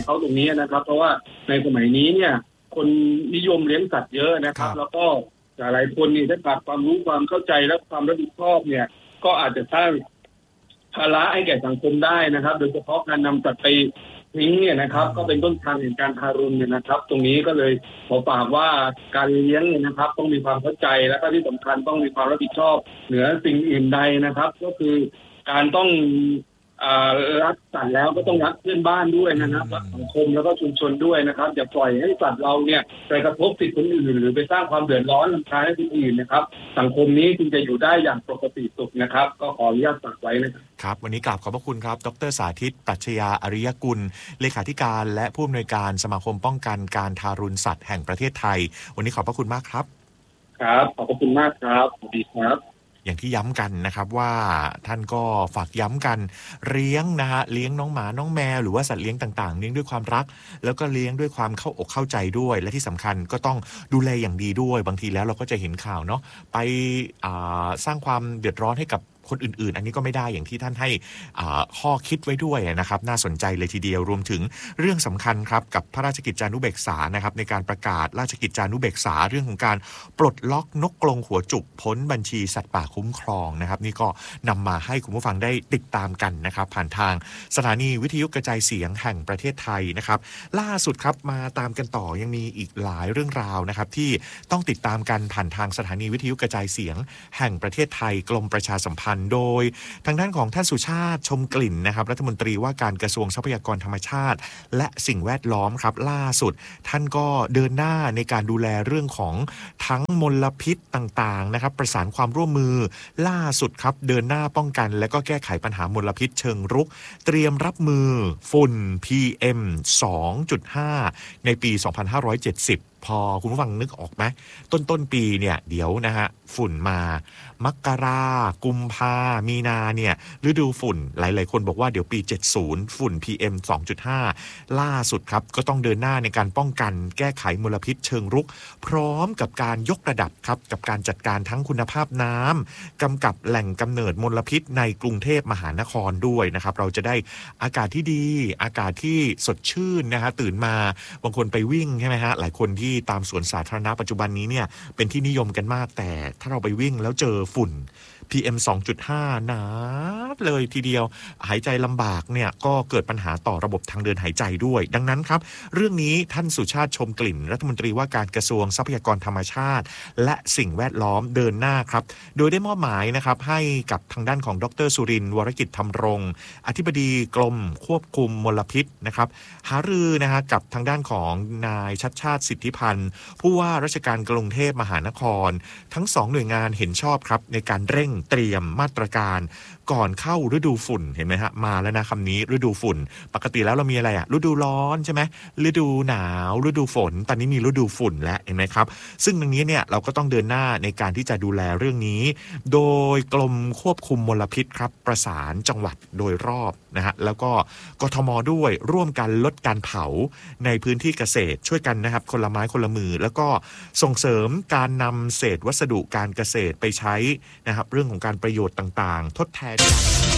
เขาตรงนี้นะครับเพราะว่าในสมัยนี้เนี่ยคนนิยมเลี้ยงสัตว์เยอะนะครับแล้วก็หลายคนนี่ถ้าขาดความรู้ความเข้าใจและความรับผิดชอบเนี่ยก็อาจจะสร้างภาระให้แก่สังคมได้นะครับโดยเฉพาะการนำสัตว์ไปทิ้งเนี่ยนะครับก็เป็นต้นทางแห่งการทารุณเนี่ยนะครับตรงนี้ก็เลยขอฝากว่าการเลี้ยงเนี่ยนะครับต้องมีความเข้าใจและก็ที่สำคัญต้องมีความรับผิดชอบเหนือสิ่งอื่นใดนะครับก็คือการต้องรักสัตว์แล้วก็ต้องรักเพื่อนบ้านด้วยนะครับรักสังคมแล้วก็ชุมชนด้วยนะครับอย่าปล่อยให้สัตว์เราเนี่ยไปกระทบสิทธิคนอื่นหรือไปสร้างความเดือดร้อนรำคาญให้คนอื่นนะครับสังคมนี้จึงจะอยู่ได้อย่างปกติสุขนะครับก็ขออนุญาตฝากไว้นะครับครับวันนี้กราบขอบพระคุณครับดร.สาธิตปรัชญาอริยกุลเลขาธิการและผู้อำนวยการสมาคมป้องกันการทารุณสัตว์แห่งประเทศไทยวันนี้ขอบพระคุณมากครับครับขอบพระคุณมากครับสวัสดีครับอย่างที่ย้ำกันนะครับว่าท่านก็ฝากย้ำกันเลี้ยงนะฮะเลี้ยงน้องหมาน้องแมวหรือว่าสัตว์เลี้ยงต่างๆเลี้ยงด้วยความรักแล้วก็เลี้ยงด้วยความเข้าอกเข้าใจด้วยและที่สำคัญก็ต้องดูแลอย่างดีด้วยบางทีแล้วเราก็จะเห็นข่าวเนาะไปสร้างความเดือดร้อนให้กับคนอื่นๆอันนี้ก็ไม่ได้อย่างที่ท่านให้ข้อคิดไว้ด้วยนะครับน่าสนใจเลยทีเดียวรวมถึงเรื่องสำคัญครับกับพระราชกิจจานุเบกษานะครับในการประกาศราชกิจจานุเบกษาเรื่องของการปลดล็อกนกกรงหัวจุกพ้นบัญชีสัตว์ป่าคุ้มครองนะครับนี่ก็นำมาให้คุณผู้ฟังได้ติดตามกันนะครับผ่านทางสถานีวิทยุกระจายเสียงแห่งประเทศไทยนะครับล่าสุดครับมาตามกันต่อยังมีอีกหลายเรื่องราวนะครับที่ต้องติดตามกันผ่านทางสถานีวิทยุกระจายเสียงแห่งประเทศไทยกรมประชาสัมพันธ์โดยทางด้านของท่านสุชาติชมกลิ่นนะครับรัฐมนตรีว่าการกระทรวงทรัพยากรธรรมชาติและสิ่งแวดล้อมครับล่าสุดท่านก็เดินหน้าในการดูแลเรื่องของทั้งมลพิษต่างๆนะครับประสานความร่วมมือล่าสุดครับเดินหน้าป้องกันและก็แก้ไขปัญหามลพิษเชิงรุกเตรียมรับมือฝุ่น PM 2.5 ในปี 2570พอคุณผู้ฟังนึกออกไหมต้นปีเนี่ยเดี๋ยวนะฮะฝุ่นมามกรากุมภามีนาเนี่ยฤดูฝุ่นหลายๆคนบอกว่าเดี๋ยวปี70ฝุ่น PM 2.5 ล่าสุดครับก็ต้องเดินหน้าในการป้องกันแก้ไขมลพิษเชิงรุกพร้อมกับการยกระดับครับกับการจัดการทั้งคุณภาพน้ำกำกับแหล่งกำเนิดมลพิษในกรุงเทพมหานครด้วยนะครับเราจะได้อากาศที่ดีอากาศที่สดชื่นนะฮะตื่นมาบางคนไปวิ่งใช่ไหมฮะหลายคนที่ตามสวนสาธารณะปัจจุบันนี้เนี่ยเป็นที่นิยมกันมากแต่ถ้าเราไปวิ่งแล้วเจอฝุ่น PM 2.5 หนาเลยทีเดียวหายใจลำบากเนี่ยก็เกิดปัญหาต่อระบบทางเดินหายใจด้วยดังนั้นครับเรื่องนี้ท่านสุชาติชมกลิ่นรัฐมนตรีว่าการกระทรวงทรัพยากรธรรมชาติและสิ่งแวดล้อมเดินหน้าครับโดยได้มอบหมายนะครับให้กับทางด้านของดร.สุรินทร์วรกิจธรรมรงค์อธิบดีกรมควบคุมมลพิษนะครับหารือนะฮะกับทางด้านของนายชัชชาติสิทธิพันธ์ผู้ว่าราชการกรุงเทพมหานครทั้ง2หน่วยงานเห็นชอบครับในการเร่งเตรียมมาตรการก่อนเข้าฤดูฝุ่นเห็นไหมฮะมาแล้วนะคำนี้ฤดูฝุ่นปกติแล้วเรามีอะไรอะฤดูร้อนใช่ไหมฤดูหนาวฤดูฝนตอนนี้มีฤดูฝุ่นแล้วเห็นไหมครับซึ่งตรงนี้เนี่ยเราก็ต้องเดินหน้าในการที่จะดูแลเรื่องนี้โดยกรมควบคุมมลพิษครับประสานจังหวัดโดยรอบนะฮะแล้วก็กทมด้วยร่วมกันลดการเผาในพื้นที่เกษตรช่วยกันนะครับคนละไม้คนละมือแล้วก็ส่งเสริมการนำเศษวัสดุการเกษตรไปใช้นะครับเรื่องของการประโยชน์ต่างๆทดแทน